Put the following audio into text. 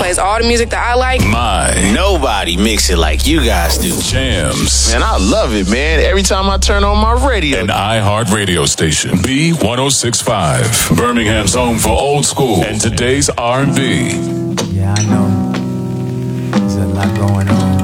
plays all the music that I like. Nobody mix it like you guys do. Jams. Man, I love it, man. Every time I turn on my radio. An iHeart radio station. B1065. Birmingham's home for old school and today's R&B. Yeah, I know. There's a lot going on.